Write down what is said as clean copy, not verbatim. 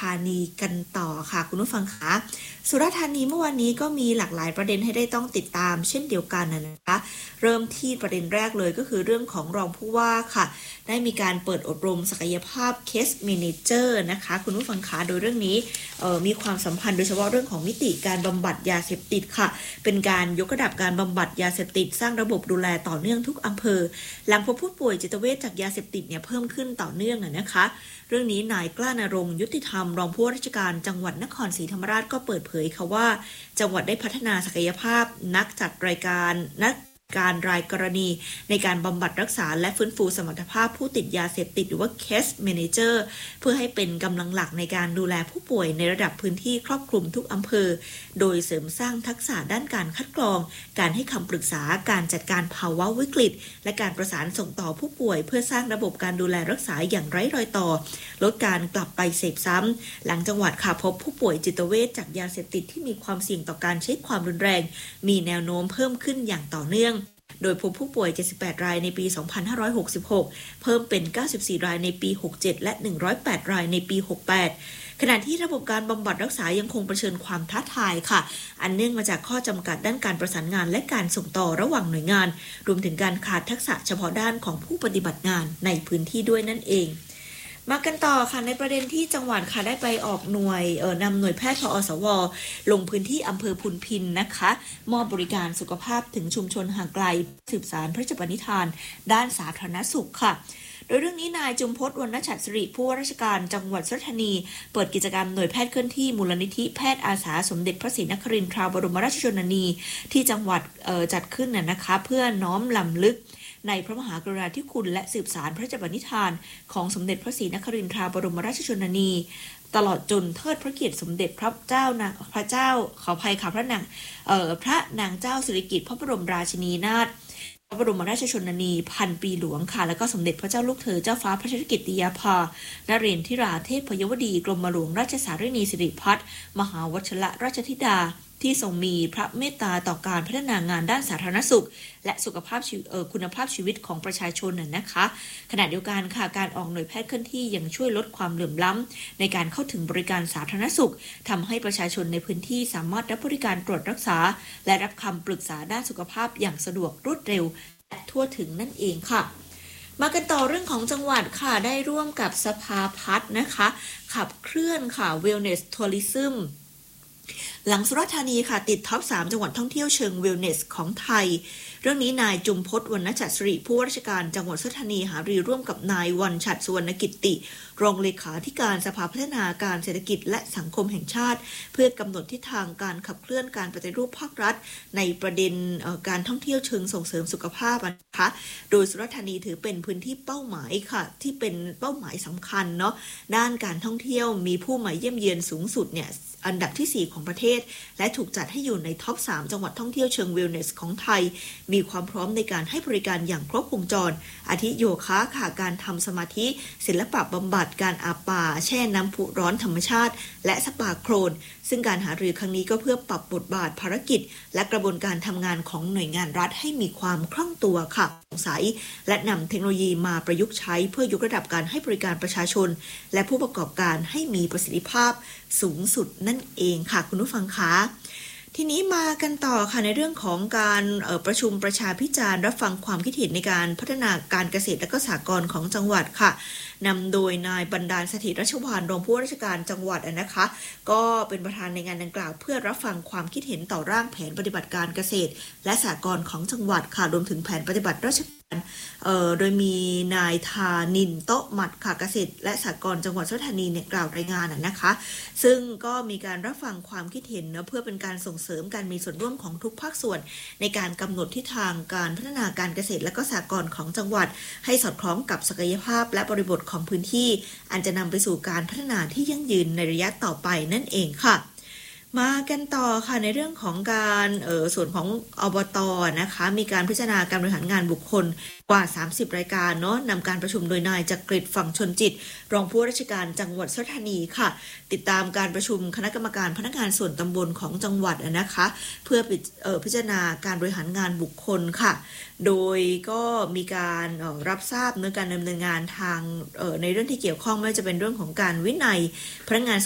านีกันต่อค่ะคุณผู้ฟังคะสุราษฎร์ธานีเมื่อวานนี้ก็มีหลากหลายประเด็นให้ได้ต้องติดตามเช่นเดียวกันนะคะเริ่มที่ประเด็นแรกเลยก็คือเรื่องของรองผู้ว่าค่ะได้มีการเปิดอบรมศักยภาพ Case Manager นะคะคุณผู้ฟังคะโดยเรื่องนี้มีความสัมพันธ์โดยเฉพาะเรื่องของมิติการบำบัดยาเสพติดค่ะเป็นการยกระดับการบำบัดยาเสพติดสร้างระบบดูแลต่อเนื่องทุกอำเภอหลังพบผู้ป่วยจิตเวชจากยาเสพติดเนี่ยเพิ่มขึ้นต่อเนื่องนะคะเรื่องนี้นายกล้านรงค์ยุติธรรมรองผู้ว่าราชการจังหวัดนครศรีธรรมราชก็เปิดเผยค่ะว่าจังหวัดได้พัฒนาศักยภาพนักจัดรายการรายกรณีในการบำบัดรักษาและฟื้นฟูสมรรถภาพผู้ติดยาเสพติดหรือว่า Case Manager เพื่อให้เป็นกำลังหลักในการดูแลผู้ป่วยในระดับพื้นที่ครอบคลุมทุกอำเภอโดยเสริมสร้างทักษะด้านการคัดกรองการให้คำปรึกษาการจัดการภาวะวิกฤตและการประสานส่งต่อผู้ป่วยเพื่อสร้างระบบการดูแลรักษาอย่างไร้รอยต่อลดการกลับไปเสพซ้ำหลังจังหวัดค่ะพบผู้ป่วยจิตเวชจากยาเสพติดที่มีความเสี่ยงต่อการใช้ความรุนแรงมีแนวโน้มเพิ่มขึ้นอย่างต่อเนื่องโดยพบผู้ป่วย78รายในปี2566เพิ่มเป็น94รายในปี67และ108รายในปี68ขณะที่ระบบการบำบัดรักษายังคงเผชิญความท้าทายค่ะอันเนื่องมาจากข้อจำกัดด้านการประสานงานและการส่งต่อระหว่างหน่วยงานรวมถึงการขาดทักษะเฉพาะด้านของผู้ปฏิบัติงานในพื้นที่ด้วยนั่นเองมากันต่อค่ะในประเด็นที่จังหวัดค่ะได้ไปออกหน่วยนำหน่วยแพทย์พอสวลงพื้นที่อำเภอพุนพินนะคะมอบบริการสุขภาพถึงชุมชนห่างไกลสืบสานพระราชปณิธานด้านสาธารณสุขค่ะโดยเรื่องนี้นายจุมพจน์วรรณฉัตรสิริผู้ว่าราชการจังหวัดสุราษฎร์ธานีเปิดกิจกรรมหน่วยแพทย์เคลื่อนที่มูลนิธิแพทย์อาสาสมเด็จพระศรีนครินทราบรมราชชนนีที่จังหวัดจัดขึ้นนะคะเพื่อน้อมรำลึกในพระมหากรุณาธิคุณและสืบสานพระราชปณิธานของสมเด็จพระศรีนครินทราบรมราชชนนีตลอดจนเทิดพระเกียรติสมเด็จพระเจ้าขออภัยค่ะพระนางเจ้าสิริกิติ์พระบรมราชินีนาถพระบรมราชชนนีพันปีหลวงค่ะแล้วก็สมเด็จพระเจ้าลูกเธอเจ้าฟ้าพัชรกิติยาภานเรนทิราเทพยวดีกรมหลวงราชสารินีสิริพัฒน์มหาวชรราชธิดาที่ทรงมีพระเมตตาต่อการพัฒนางานด้านสาธารณสุขและสุขภาพคุณภาพชีวิตของประชาชนนะคะขณะเดียวกันค่ะการออกหน่วยแพทย์เคลื่อนที่ยังช่วยลดความเหลื่อมล้ำในการเข้าถึงบริการสาธารณสุขทำให้ประชาชนในพื้นที่สามารถรับบริการตรวจรักษาและรับคำปรึกษาด้านสุขภาพอย่างสะดวกรวดเร็วและทั่วถึงนั่นเองค่ะมากันต่อเรื่องของจังหวัดค่ะได้ร่วมกับสภาพัฒน์นะคะขับเคลื่อนค่ะ Wellness Tourismหลังสุราษฎร์ธานีค่ะติดท็อป3จังหวัดท่องเที่ยวเชิงเวลเนสของไทยเรื่องนี้นายจุมพจน์วรรณฉัตรสิริผู้ว่าราชการจังหวัดสุราษฎร์ธานีหารือร่วมกับนายวันฉัตรสุวรรณกิตติรองเลขาธิการสภาพัฒนาการเศรษฐกิจและสังคมแห่งชาติเพื่อกำหนดทิศทางการขับเคลื่อนการปฏิรูปภาครัฐในประเด็นการท่องเที่ยวเชิงส่งเสริมสุขภาพนะคะโดยสุราษฎร์ธานีถือเป็นพื้นที่เป้าหมายค่ะที่เป็นเป้าหมายสำคัญเนาะด้านการท่องเที่ยวมีผู้มาเยี่ยมเยียนสูงสุดเนี่ยอันดับที่4ของประเทศและถูกจัดให้อยู่ในท็อป3จังหวัดท่องเที่ยวเชิงเวลเนสของไทยมีความพร้อมในการให้บริการอย่างครบวงจรอาทิโยคะค่ะการทำสมาธิศิลปะบำบัดการอาบป่าแช่น้ำพุร้อนธรรมชาติและสปาโคลนซึ่งการหารือครั้งนี้ก็เพื่อปรับบทบาทภารกิจและกระบวนการทำงานของหน่วยงานรัฐให้มีความคล่องตัวค่ะโปร่งใสและนำเทคโนโลยีมาประยุกต์ใช้เพื่อยกระดับการให้บริการประชาชนและผู้ประกอบการให้มีประสิทธิภาพสูงสุดนั่นเองค่ะคุณผู้ฟังคะทีนี้มากันต่อค่ะในเรื่องของการประชุมประชาพิจารณ์รับฟังความคิดเห็นในการพัฒนาการเกษตรและก็สหกรณ์ของจังหวัดค่ะนำโดยนายบรรดาลสถิตรัชวาลรองผู้ว่าราชการจังหวัดนะคะก็เป็นประธานในงานดังกล่าวเพื่อรับฟังความคิดเห็นต่อร่างแผนปฏิบัติการเกษตรและสหกรณ์ของจังหวัดค่ะรวมถึงแผนปฏิบัติราชการโดยมีนายธานินโตหมัดค่ะเกษตรและสหกรณ์จังหวัดสุราษฎร์ธานีเนี่ยกล่าวรายงานนะคะซึ่งก็มีการรับฟังความคิดเห็นเพื่อเป็นการส่งเสริมการมีส่วนร่วมของทุกภาคส่วนในการกำหนดทิศทางการพัฒนาการเกษตรและก็สหกรณ์ของจังหวัดให้สอดคล้องกับศักยภาพและบริบทของพื้นที่อันจะนำไปสู่การพัฒนาที่ยั่งยืนในระยะต่อไปนั่นเองค่ะมากันต่อค่ะในเรื่องของการส่วนของอบต.นะคะมีการพิจารณาการบริหารงานบุคคลกว่า30รายการเนาะนำการประชุมโดยนายจักริดฝั่งชนจิตรองผู้ว่าราชการจังหวัดสุราษฎร์ธานีค่ะติดตามการประชุมคณะกรรมการพนักงานส่วนตำบลของจังหวัดนะคะเพื่อพิจารณาการบริหารงานบุคคลค่ะโดยก็มีการรับทราบในการดำเนินงานทางในเรื่องที่เกี่ยวข้องไม่ว่าจะเป็นเรื่องของการวินัยพนักงาน